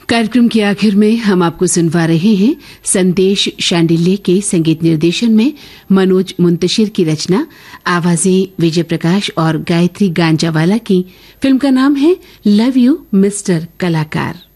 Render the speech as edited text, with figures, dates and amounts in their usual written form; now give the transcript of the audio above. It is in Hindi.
कार्यक्रम के आखिर में हम आपको सुनवा रहे हैं संदेश शांडिल्य के संगीत निर्देशन में मनोज मुंतशिर की रचना, आवाजें विजय प्रकाश और गायत्री गांजावाला की। फिल्म का नाम है लव यू मिस्टर कलाकार।